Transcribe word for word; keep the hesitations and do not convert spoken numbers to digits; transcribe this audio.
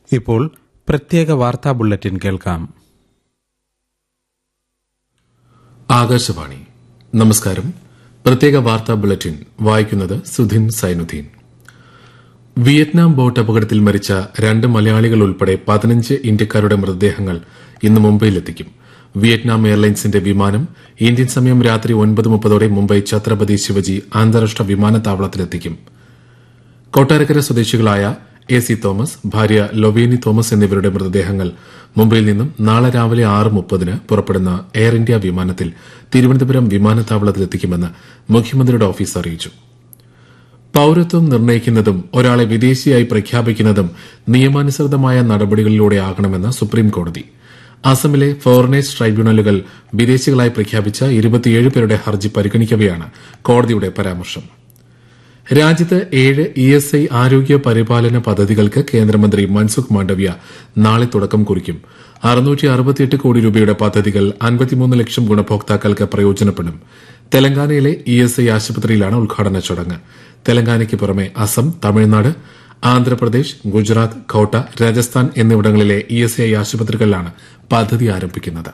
ഇപ്പോൾ പ്രത്യേക വാർത്താ ബുള്ളറ്റിൻ കേൾക്കാം. ആകാശവാണി. നമസ്കാരം. പ്രത്യേക വാർത്താ ബുള്ളറ്റിൻ വായിക്കുന്നത് സുധിൻ സൈനുദ്ദീൻ. വിയറ്റ്നാം ബോട്ട് അപകടത്തിൽ മരിച്ച രണ്ട് മലയാളികൾ ഉൾപ്പെടെ പതിനഞ്ച് ഇന്ത്യക്കാരുടെ മൃതദേഹങ്ങൾ ഇന്ന് മുംബൈയിലെത്തിക്കും. വിയറ്റ്നാം എയർലൈൻസിന്റെ വിമാനം ഇന്ത്യൻ സമയം രാത്രി ഒൻപത് മുപ്പതോടെ മുംബൈ ഛത്രപതി ശിവജി അന്താരാഷ്ട്ര വിമാനത്താവളത്തിലെത്തിക്കും. കൊട്ടാരക്കര സ്വദേശികളായ എ സി തോമസ്, ഭാര്യ ലൊവേനി തോമസ് എന്നിവരുടെ മൃതദേഹങ്ങൾ മുംബൈയിൽ നിന്നും നാളെ രാവിലെ ആറ് മുപ്പതിന് പുറപ്പെടുന്ന എയർ ഇന്ത്യ വിമാനത്തിൽ തിരുവനന്തപുരം വിമാനത്താവളത്തിലെത്തിക്കുമെന്ന് മുഖ്യമന്ത്രിയുടെ ഓഫീസ് അറിയിച്ചു. പൌരത്വം നിർണ്ണയിക്കുന്നതും ഒരാളെ വിദേശിയായി പ്രഖ്യാപിക്കുന്നതും നിയമാനുസൃതമായ നടപടികളിലൂടെയാകണമെന്ന് സുപ്രീംകോടതി. അസമിലെ ഫോറിനേഴ്സ് ട്രൈബ്യൂണലുകൾ വിദേശികളായി പ്രഖ്യാപിച്ച ഇരുപത്തിയേഴ് പേരുടെ ഹർജി പരിഗണിക്കവെയാണ് കോടതിയുടെ പരാമർശം. രാജ്യത്ത് ഏഴ് ഇ എസ് ഐ ആരോഗ്യ പരിപാലന പദ്ധതികൾക്ക് കേന്ദ്രമന്ത്രി മൻസുഖ് മാണ്ഡവ്യ നാളെ തുടക്കം കുറിക്കും. അറുന്നൂറ്റി അറുപത്തിയെട്ട് കോടി രൂപയുടെ പദ്ധതികൾ അൻപത്തിമൂന്ന് ലക്ഷം ഗുണഭോക്താക്കൾക്ക് പ്രയോജനപ്പെടും. തെലങ്കാനയിലെ ഇ എസ് ഐ ആശുപത്രിയിലാണ് ഉദ്ഘാടന ചടങ്ങ്. തെലങ്കാനയ്ക്ക് പുറമെ അസം, തമിഴ്നാട്, ആന്ധ്രാപ്രദേശ്, ഗുജറാത്ത്, കോട്ട, രാജസ്ഥാൻ എന്നിവിടങ്ങളിലെ ഇ എസ് ഐ ആശുപത്രികളിലാണ് പദ്ധതി ആരംഭിക്കുന്നത്.